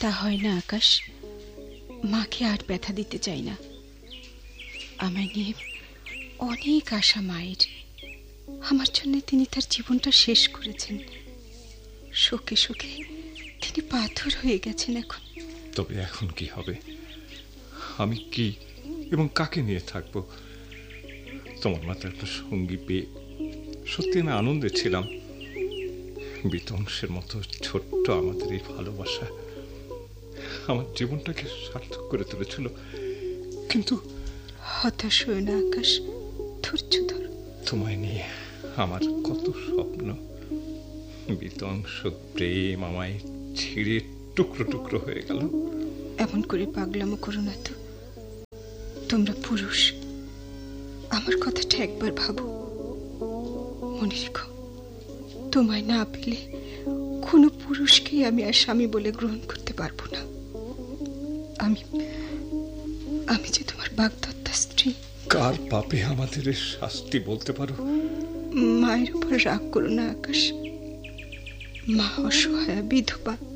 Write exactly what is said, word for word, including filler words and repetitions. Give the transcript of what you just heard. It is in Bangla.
তা হয় না আকাশ, মাকে আর ব্যথা দিতে চাই না। আমায় নিয়ে অনেক আশা মায়ের। আমার জন্য তিনি তার জীবনটা শেষ করেছেন। শোকে শোকে তিনি পাথর হয়ে গেছেন এখন। তবে এখন কি হবে? আমি কি এবং কাকে নিয়ে থাকবো? তোমার মতো একটা সঙ্গী পেয়ে সত্যি আমি আনন্দে ছিলাম। বিধ্বংসের মতো ছোট্ট আমাদের এই ভালোবাসা আমার জীবনটাকে সার্থক করে তুলেছিল। কিন্তু হতাশ হয়ে না আকাশ, ধৈর্য ধর। তোমায় নিয়ে আমার কত স্বপ্ন, বিধ্বংস প্রেম আমায় ছিঁড়ে টুকরো টুকরো হয়ে গেল। এমন করে পাগলামো করো না তো। তোমরা পুরুষ, আমার কথাটা একবার ভাবো। মনে রেখো, তোমায় না পেলে কোনো পুরুষকে আমি আর স্বামী বলে গ্রহণ করতে পারবো না। আমি আমি যে তোমার বাগদত্তা স্ত্রী। কার পাপে আমাদের শাস্তি বলতে পারো? মায়ের উপর রাগ করো না আকাশ। মা অসহায় বিধবা।